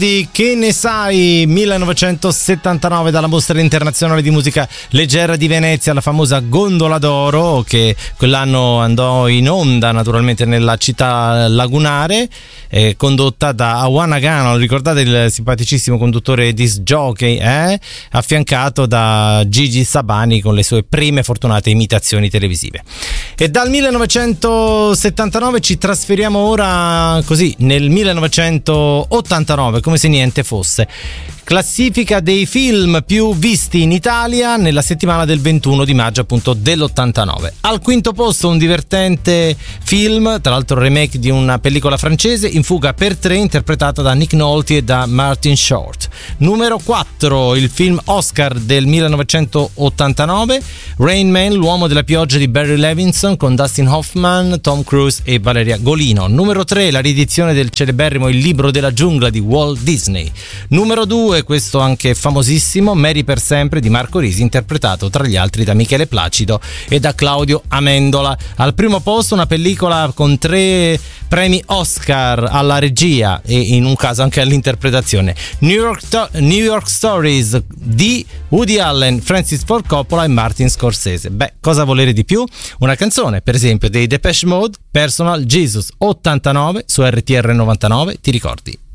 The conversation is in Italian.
Di Che ne sai, 1979, dalla Mostra Internazionale di Musica Leggera di Venezia, la famosa Gondola d'Oro, che quell'anno andò in onda naturalmente nella città lagunare, condotta da Awan Agano, ricordate il simpaticissimo conduttore disc jockey, affiancato da Gigi Sabani con le sue prime fortunate imitazioni televisive. E dal 1979 ci trasferiamo ora così nel 1989, come se niente fosse. Classifica dei film più visti in Italia nella settimana del 21 di maggio appunto dell'89. Al quinto posto un divertente film, tra l'altro remake di una pellicola francese, In fuga per tre, interpretata da Nick Nolte e da Martin Short. Numero 4 il film Oscar del 1989, Rain Man, l'uomo della pioggia di Barry Levinson, con Dustin Hoffman, Tom Cruise e Valeria Golino. Numero 3 la riedizione del celeberrimo Il libro della giungla di Walt Disney. Numero 2, questo anche famosissimo, Mary per sempre di Marco Risi, interpretato tra gli altri da Michele Placido e da Claudio Amendola. Al primo posto una pellicola con 3 premi Oscar alla regia e in un caso anche all'interpretazione, New York Stories di Woody Allen, Francis Ford Coppola e Martin Scorsese. Beh, cosa volere di più? Una canzone, per esempio, dei Depeche Mode, Personal Jesus 89 su RTR 99, ti ricordi?